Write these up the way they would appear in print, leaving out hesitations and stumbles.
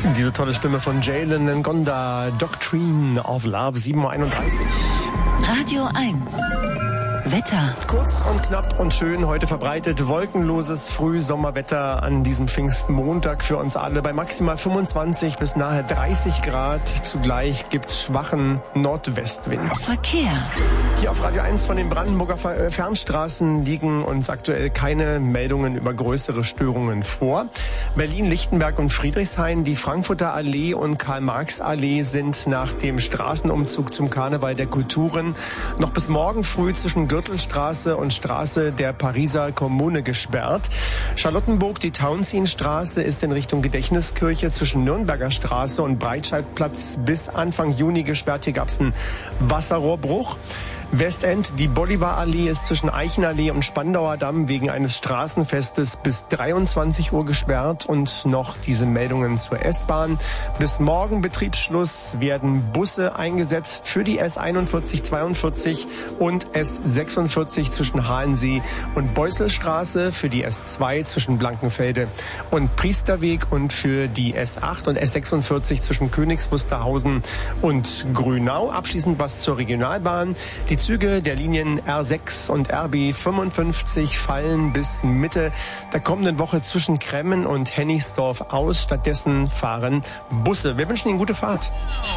Diese tolle Stimme von Jalen Ngonda, Doctrine of Love, 7.31 Uhr. Radio 1. Wetter. Kurz und knapp und schön heute verbreitet. Wolkenloses Frühsommerwetter an diesem Pfingstmontag für uns alle. Bei maximal 25 bis nahe 30 Grad. Zugleich gibt's schwachen Nordwestwind. Verkehr. Hier auf Radio 1 von den Brandenburger Fernstraßen liegen uns aktuell keine Meldungen über größere Störungen vor. Berlin, Lichtenberg und Friedrichshain, die Frankfurter Allee und Karl-Marx-Allee sind nach dem Straßenumzug zum Karneval der Kulturen noch bis morgen früh zwischen Gürtelstraße und Straße der Pariser Kommune gesperrt. Charlottenburg, die Tauentzienstraße ist in Richtung Gedächtniskirche zwischen Nürnberger Straße und Breitscheidplatz bis Anfang Juni gesperrt. Hier gab es einen Wasserrohrbruch. Westend, die Bolivarallee ist zwischen Eichenallee und Spandauer Damm wegen eines Straßenfestes bis 23 Uhr gesperrt. Und noch diese Meldungen zur S-Bahn. Bis morgen Betriebsschluss werden Busse eingesetzt für die S41, 42 und S46 zwischen Halensee und Beusselstraße, für die S2 zwischen Blankenfelde und Priesterweg und für die S8 und S46 zwischen Königs Wusterhausen und Grünau. Abschließend was zur Regionalbahn. Die Züge der Linien R6 und RB 55 fallen bis Mitte der kommenden Woche zwischen Kremmen und Hennigsdorf aus. Stattdessen fahren Busse. Wir wünschen Ihnen gute Fahrt.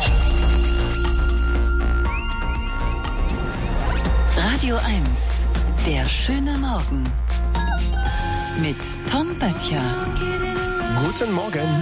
Radio 1. Der schöne Morgen. Mit Tom Böttcher. Guten Morgen.